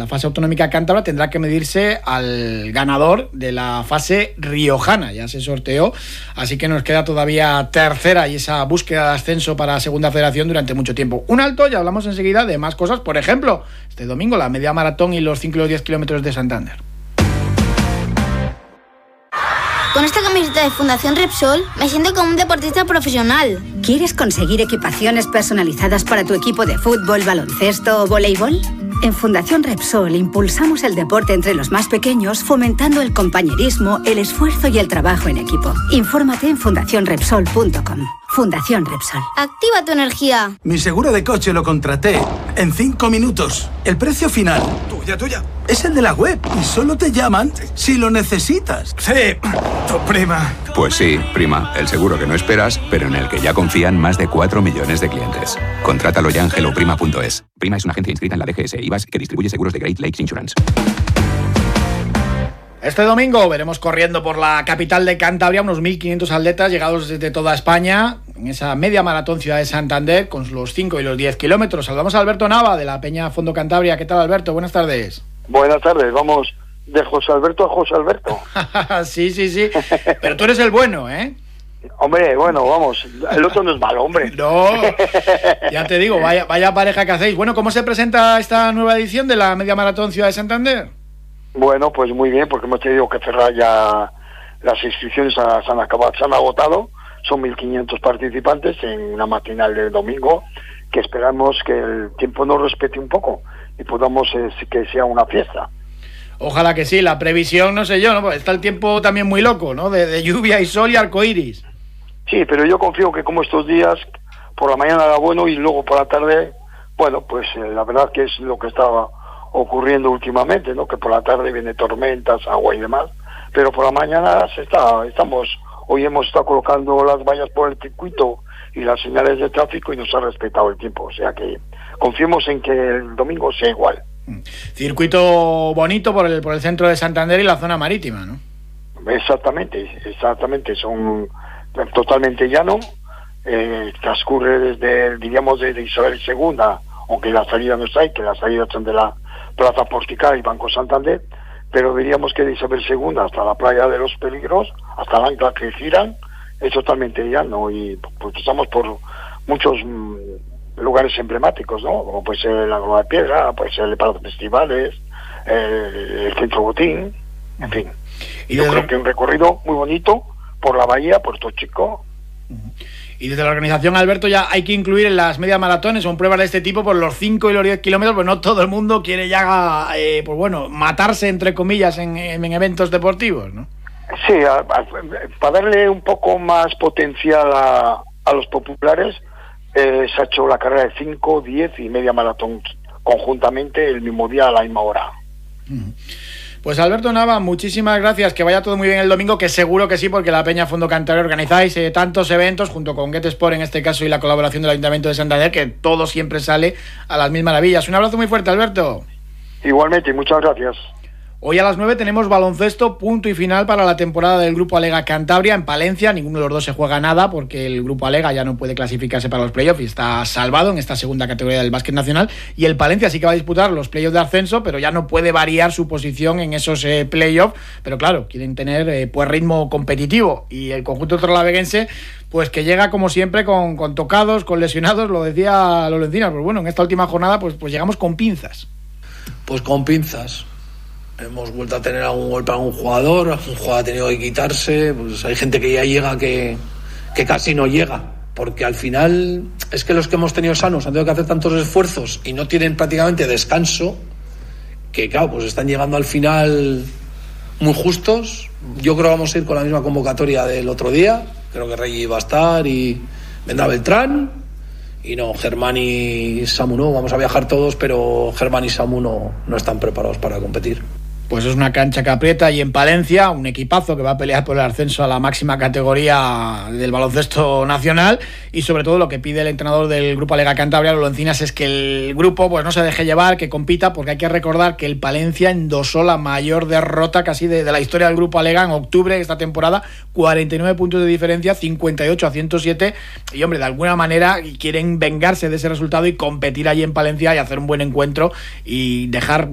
la fase autonómica cántabra tendrá que medirse al ganador de la fase riojana. Ya se sorteó, así que nos queda todavía tercera y esa búsqueda de ascenso para Segunda Federación durante mucho tiempo. Un alto, y hablamos enseguida de más cosas. Por ejemplo, este domingo la media maratón y los 5 y los 10 kilómetros de Santander. Con esta camiseta de Fundación Repsol me siento como un deportista profesional. ¿Quieres conseguir equipaciones personalizadas para tu equipo de fútbol, baloncesto o voleibol? En Fundación Repsol impulsamos el deporte entre los más pequeños, fomentando el compañerismo, el esfuerzo y el trabajo en equipo. Infórmate en fundacionrepsol.com. Fundación Repsol. Activa tu energía. Mi seguro de coche lo contraté en 5 minutos. El precio final Tuya. es el de la web y solo te llaman si lo necesitas. Sí, tu prima. Pues sí, prima, el seguro que no esperas, pero en el que ya confían más de 4 millones de clientes. Contrátalo ya en helloprima.es. Prima es una agencia inscrita en la DGS IVAS que distribuye seguros de Great Lakes Insurance. Este domingo veremos corriendo por la capital de Cantabria unos 1.500 atletas llegados desde toda España en esa media maratón Ciudad de Santander con los 5 y los 10 kilómetros. Saludamos a Alberto Nava de la Peña Fondo Cantabria. ¿Qué tal, Alberto? Buenas tardes. Buenas tardes, vamos de José Alberto a José Alberto. Sí, pero tú eres el bueno, ¿eh? Hombre, bueno, vamos, el otro no es malo, hombre. No, ya te digo, vaya pareja que hacéis. Bueno, ¿cómo se presenta esta nueva edición de la media maratón Ciudad de Santander? Bueno, pues muy bien, porque hemos tenido que cerrar ya las inscripciones, se han agotado, son 1.500 participantes en una matinal de domingo, que esperamos que el tiempo nos respete un poco y podamos que sea una fiesta. Ojalá que sí, la previsión, no sé yo, ¿no? Está el tiempo también muy loco, ¿no? De lluvia y sol y arcoíris. Sí, pero yo confío que como estos días, por la mañana era bueno y luego por la tarde, bueno, pues la verdad que es lo que estaba ocurriendo últimamente, ¿no? Que por la tarde viene tormentas, agua y demás, pero por la mañana hoy hemos estado colocando las vallas por el circuito y las señales de tráfico y nos ha respetado el tiempo, o sea que confiemos en que el domingo sea igual. Circuito bonito por el centro de Santander y la zona marítima, ¿no? Exactamente, son totalmente llano, transcurre desde, diríamos, desde Isabel II, aunque la salida no está ahí, que las salidas son de la Plaza Portical y Banco Santander, pero diríamos que de Isabel II hasta la Playa de los Peligros, hasta el ancla que giran, es totalmente llano y pues estamos por muchos lugares emblemáticos, ¿no? Como puede ser la Grova de Piedra, puede ser el Palacio de Festivales, el Centro Botín, en fin. Y yo creo que un recorrido muy bonito por la bahía, Puerto Chico. Y desde la organización, Alberto, ya hay que incluir en las media maratones, son pruebas de este tipo por los 5 y los 10 kilómetros, pues no todo el mundo quiere ya, pues bueno, matarse, entre comillas, en eventos deportivos, ¿no? Sí, para darle un poco más potencial a los populares, se ha hecho la carrera de 5, 10 y media maratón conjuntamente el mismo día a la misma hora. Pues Alberto Nava, muchísimas gracias, que vaya todo muy bien el domingo, que seguro que sí, porque la Peña Fondo Cantabria organizáis tantos eventos, junto con Get Sport en este caso y la colaboración del Ayuntamiento de Santander, que todo siempre sale a las mil maravillas. Un abrazo muy fuerte, Alberto. Igualmente, muchas gracias. Hoy a las 9 tenemos baloncesto, punto y final para la temporada del Grupo Alega Cantabria en Palencia. Ninguno de los dos se juega nada porque el Grupo Alega ya no puede clasificarse para los playoffs y está salvado en esta segunda categoría del básquet nacional. Y el Palencia sí que va a disputar los playoffs de ascenso, pero ya no puede variar su posición en esos playoffs. Pero claro, quieren tener pues ritmo competitivo. Y el conjunto torlaveguense, pues que llega como siempre con tocados, con lesionados, lo decía Lolo Encinas. Pues bueno, en esta última jornada pues llegamos con pinzas. Pues con pinzas. Hemos vuelto a tener algún golpe a algún jugador ha tenido que quitarse, pues hay gente que ya llega que casi no llega, porque al final es que los que hemos tenido sanos han tenido que hacer tantos esfuerzos y no tienen prácticamente descanso, que claro, pues están llegando al final muy justos. Yo creo que vamos a ir con la misma convocatoria del otro día, creo que Rey va a estar y vendrá Beltrán, y no, Germán y Samu no, vamos a viajar todos, pero Germán y Samu no están preparados para competir. Pues es una cancha que aprieta y en Palencia un equipazo que va a pelear por el ascenso a la máxima categoría del baloncesto nacional y sobre todo lo que pide el entrenador del Grupo Alega Cantabria, Lolo Encinas, es que el grupo pues no se deje llevar, que compita, porque hay que recordar que el Palencia endosó la mayor derrota casi de la historia del Grupo Alega en octubre de esta temporada, 49 puntos de diferencia, 58-107 y hombre, de alguna manera quieren vengarse de ese resultado y competir allí en Palencia y hacer un buen encuentro y dejar